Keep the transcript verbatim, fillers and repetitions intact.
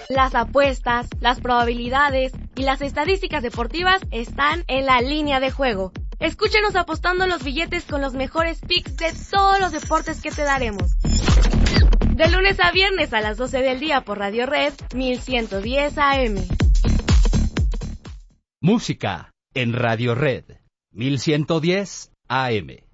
Las apuestas, las probabilidades y las estadísticas deportivas están en la línea de juego. Escúchenos apostando los billetes con los mejores picks de todos los deportes que te daremos. De lunes a viernes a las doce del día por Radio Red mil ciento diez A M. Música en Radio Red mil ciento diez A M.